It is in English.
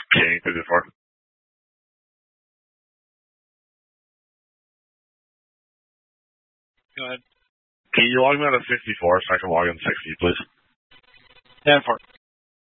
King 54. Go ahead. Can you log me out of 54 so I can log in 60, please? 10-4.